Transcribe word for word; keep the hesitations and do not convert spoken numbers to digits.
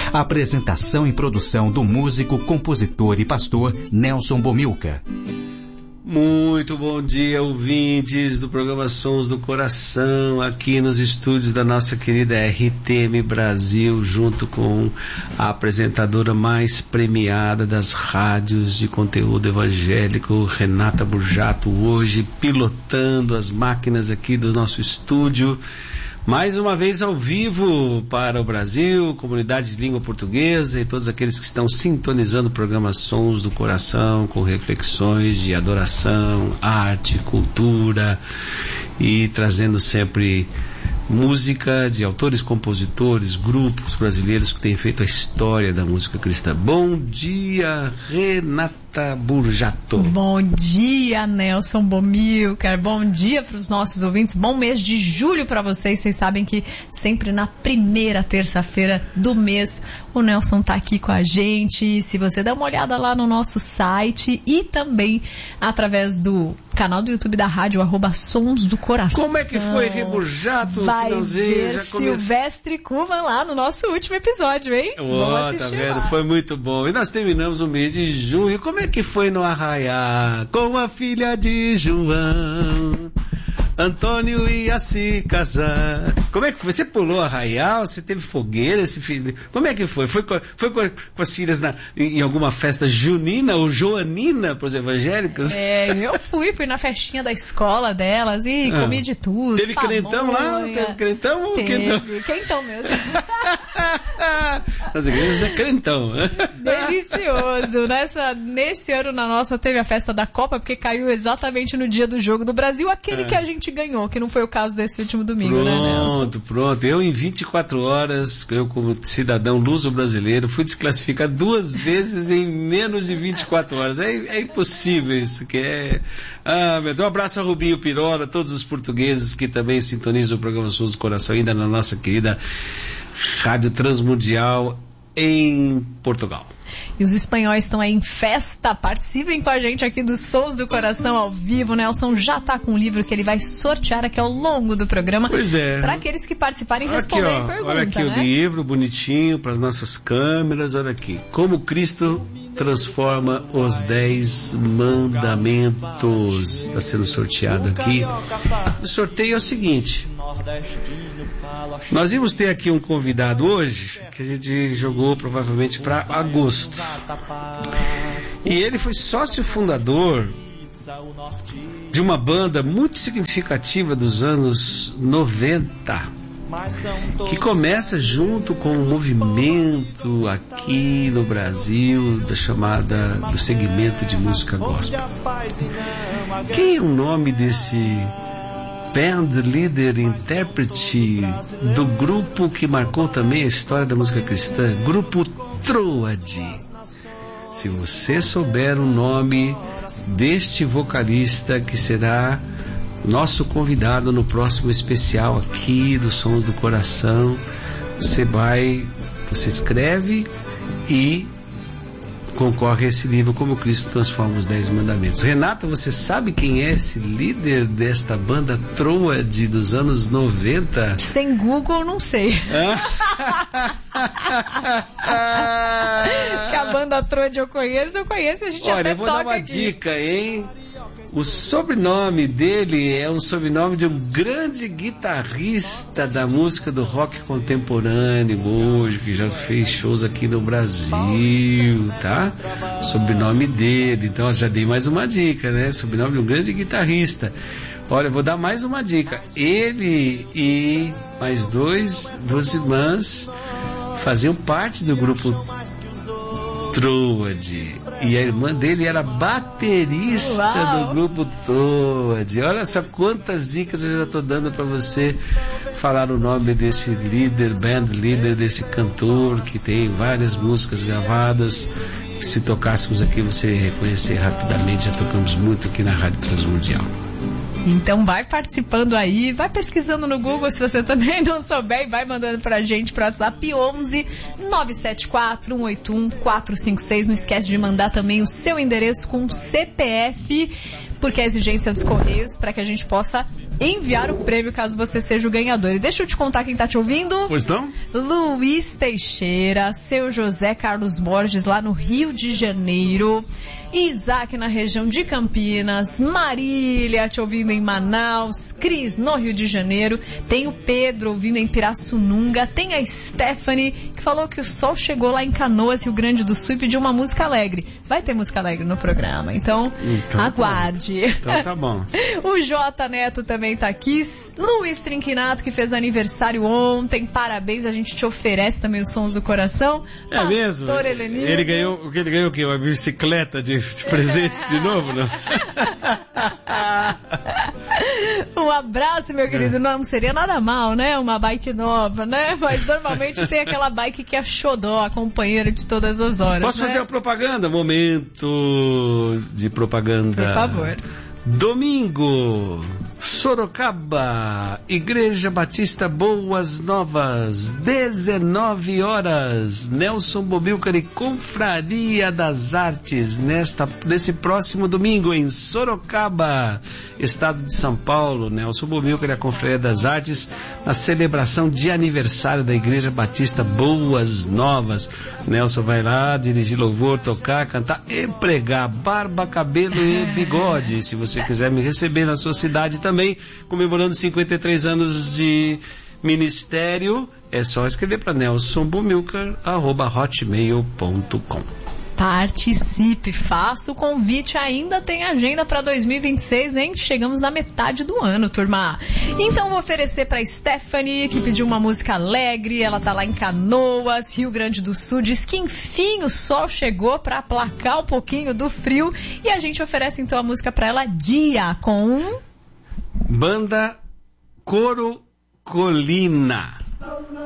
A apresentação e produção do músico, compositor e pastor Nelson Bomilca. Muito bom dia, ouvintes do programa Sons do Coração, aqui nos estúdios da nossa querida R T M Brasil, junto com a apresentadora mais premiada das rádios de conteúdo evangélico, Renata Burjato, hoje pilotando as máquinas aqui do nosso estúdio. Mais uma vez ao vivo para o Brasil, comunidade de língua portuguesa e todos aqueles que estão sintonizando o programa Sons do Coração, com reflexões de adoração, arte, cultura e trazendo sempre música de autores, compositores, grupos brasileiros que têm feito a história da música cristã. Bom dia, Renata Burjato. Bom dia, Nelson Bomilca. Bom dia para os nossos ouvintes. Bom mês de julho para vocês. Vocês sabem que sempre na primeira terça-feira do mês o Nelson tá aqui com a gente. Se você der uma olhada lá no nosso site e também através do canal do YouTube da rádio, arroba Sons do Coração. Como é que foi, Reburjato? Vai ver já come... Silvestre Kuvan lá no nosso último episódio, hein? Oh, tá vendo? Foi muito bom. E nós terminamos o mês de junho. Como é que foi no Arraiá com a filha de João? Antônio ia se casar. Como é que foi? Você pulou arraial? Você teve fogueira? Esse filho? Como é que foi? Foi com, foi com, com as filhas na, em alguma festa junina ou joanina para os evangélicos? É, eu fui, fui na festinha da escola delas e ah, comi de tudo. Teve pamonha. Crentão lá? Teve crentão ou quentão? Quentão mesmo. Nas igrejas é crentão. Delicioso. Nessa, nesse ano na nossa teve a festa da Copa, porque caiu exatamente no dia do jogo do Brasil, aquele é. que a gente ganhou, que não foi o caso desse último domingo, pronto, né, Nelson? Pronto, pronto. Eu em vinte e quatro horas, eu como cidadão luso-brasileiro, fui desclassificado duas vezes em menos de vinte e quatro horas. É, é impossível isso, que é... Ah, meu Deus. Um abraço a Rubinho Pirola, todos os portugueses que também sintonizam o programa Sons do Coração, ainda na nossa querida Rádio Transmundial em Portugal. E os espanhóis estão aí em festa, participem com a gente aqui dos Sons do Coração ao vivo. O Nelson já está com um livro que ele vai sortear aqui ao longo do programa. Pois é. Para aqueles que participarem e aqui, responderem ó, pergunta, olha aqui, né? o livro bonitinho para as nossas câmeras, olha aqui. Como Cristo transforma os dez mandamentos. Está sendo sorteado aqui. O sorteio é o seguinte. Nós íamos ter aqui um convidado hoje, que a gente jogou provavelmente para agosto. E ele foi sócio fundador de uma banda muito significativa dos anos noventa, que começa junto com um movimento aqui no Brasil da chamada do segmento de música gospel. Quem é o nome desse band leader, intérprete do grupo que marcou também a história da música cristã? Grupo Troade. Se você souber o nome deste vocalista, que será nosso convidado no próximo especial aqui do Sons do Coração, você vai, você escreve e concorre a esse livro, Como Cristo Transforma os Dez Mandamentos. Renata, você sabe quem é esse líder desta banda Troade dos anos noventa? Sem Google, não sei. Que a banda Troade eu conheço, eu conheço, a gente Olha, até eu vou toca dar uma aqui. dica, hein? O sobrenome dele é um sobrenome de um grande guitarrista da música do rock contemporâneo hoje, que já fez shows aqui no Brasil, tá? O sobrenome dele, então eu já dei mais uma dica, né? Sobrenome de um grande guitarrista. Olha, eu vou dar mais uma dica. Ele e mais dois, duas irmãs faziam parte do grupo Troade. E a irmã dele era baterista Uau. do grupo Troade. Olha só quantas dicas eu já estou dando para você falar o nome desse líder, band líder, desse cantor que tem várias músicas gravadas. Se tocássemos aqui, você ia reconhecer rapidamente. Já tocamos muito aqui na Rádio Transmundial. Então vai participando aí, vai pesquisando no Google se você também não souber e vai mandando pra gente pro WhatsApp onze nove sete quatro um oito um quatro cinco seis. Não esquece de mandar também o seu endereço com C P F, porque é a exigência dos Correios, para que a gente possa enviar o prêmio caso você seja o ganhador. E deixa eu te contar quem tá te ouvindo. Pois não? Luiz Teixeira, seu José Carlos Borges lá no Rio de Janeiro, Isaac na região de Campinas, Marília te ouvindo em Manaus, Cris no Rio de Janeiro, tem o Pedro ouvindo em Pirassununga, tem a Stephanie que falou que o sol chegou lá em Canoas, Rio Grande do Sul e pediu uma música alegre. Vai ter música alegre no programa, então, então aguarde. Tá então tá bom. O J Neto também tá aqui, Luiz Trinquinato que fez aniversário ontem, parabéns, a gente te oferece também os sons do coração. É mesmo? Elenildo. Ele ganhou, ele ganhou o quê? Uma bicicleta de presentes de novo, não? Um abraço, meu querido. Não seria nada mal, né? Uma bike nova, né? Mas normalmente tem aquela bike que é xodó, a companheira de todas as horas. Posso né? fazer a propaganda? Momento de propaganda. Por favor. Domingo, Sorocaba, Igreja Batista Boas Novas, dezenove horas, Nelson Bomilcar e Confraria das Artes, nesta, nesse próximo domingo em Sorocaba, estado de São Paulo, Nelson Bomilcar e a Confraria das Artes, na celebração de aniversário da Igreja Batista Boas Novas. Nelson vai lá dirigir louvor, tocar, cantar e pregar, barba, cabelo e bigode, se você Se quiser me receber na sua cidade também, comemorando cinquenta e três anos de ministério, é só escrever para nelson bomilcar arroba hotmail ponto com. Participe, faça o convite, ainda tem agenda para dois mil e vinte e seis, hein? Chegamos na metade do ano, turma. Então vou oferecer para Stephanie, que pediu uma música alegre, ela tá lá em Canoas, Rio Grande do Sul, diz que enfim o sol chegou para aplacar um pouquinho do frio, e a gente oferece então a música para ela, Dia, com Banda Coro Colina.